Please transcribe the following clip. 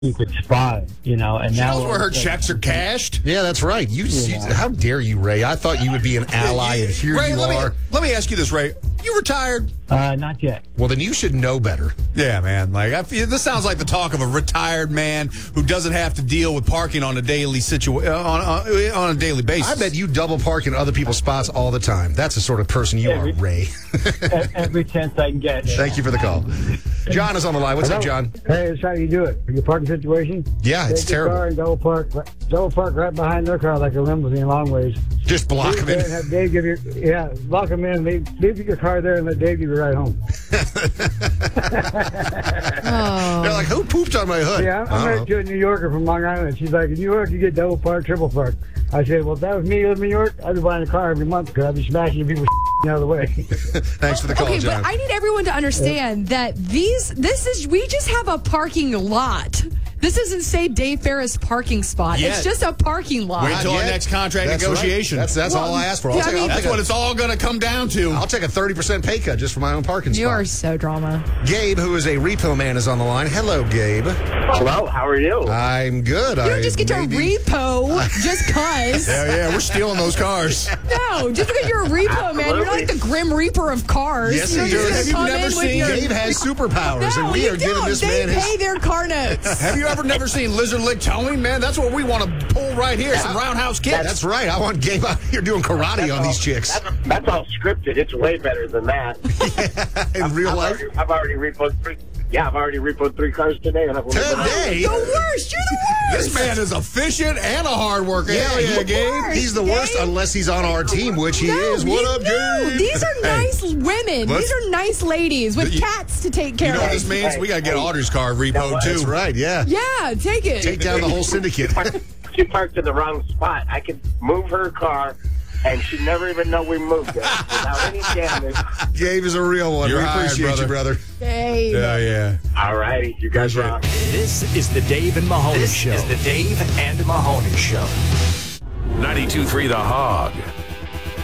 you could spy, and She now knows where her checks are cashed. Yeah, that's right. How dare you, Ray? I thought you would be an ally, and here Ray, you are. Let me ask you this, Ray. You retired? Not yet. Well, then you should know better. Yeah, man. This sounds like the talk of a retired man who doesn't have to deal with parking on a daily on a daily basis. I bet you double park in other people's spots all the time. That's the sort of person you are, Ray. Every chance I can get. Thank you for the call. John is on the line. What's up, John? Hey, that's how you do it. Your parking situation? Yeah, it's Take your terrible. car and double park right behind their car like a limousine long ways. Just block them in. And have Dave give lock them in. Leave your car there and let Dave give you a ride home. They're like, who pooped on my hood? Yeah, I'm married to a New Yorker from Long Island. She's like, in New York, you get double park, triple park. I said, well, if that was me living in New York, I'd be buying a car every month because I'd be smashing people out of the way. Thanks for the call, John. But I need everyone to understand that we just have a parking lot. This doesn't say Dave Ferris parking spot. Yeah. It's just a parking lot. Wait till our next contract negotiation. Right. That's all I asked for. That's what it's all going to come down to. I'll take a 30% pay cut just for my own parking spot. You are so drama. Gabe, who is a repo man, is on the line. Hello, Gabe. Hello, how are you? I'm good. You don't just get to repo just cuz. Yeah, we're stealing those cars. No, just because you're a repo man, you're not like the Grim Reaper of cars. Yes, you're he just is. gonna Have you come never in with seen Gabe has superpowers, No, and we you are giving don't. this They man pay their car notes. Have you ever never seen Lizard Lick Towing? Man, that's what we want to pull right here. Some roundhouse kicks. That's right. I want Gabe out here doing karate on these chicks. That's all scripted. It's way better than that. In real life? I've already repoed three. Yeah, I've already repoed 3 cars today. And Today? The worst. You're the worst. This man is efficient and a hard worker. Yeah, Hell yeah, Gabe. worst. He's the worst Gabe? unless he's on our team, which he is. What up, Gabe? These are nice women. let's- These are nice ladies with cats to take care You know of. what this means? We got to get Audrey's car repoed, too. That's right, yeah. Yeah, take it. Take down the whole syndicate. She parked in the wrong spot. I could move her car, and she'd never even know we moved it without any damage. Gabe is a real one. You're we hired, appreciate you, brother. brother. Hey. Yeah. All righty, you guys rock. This is the Dave and Mahoney Show. This is the Dave and Mahoney Show. 92.3 The Hog.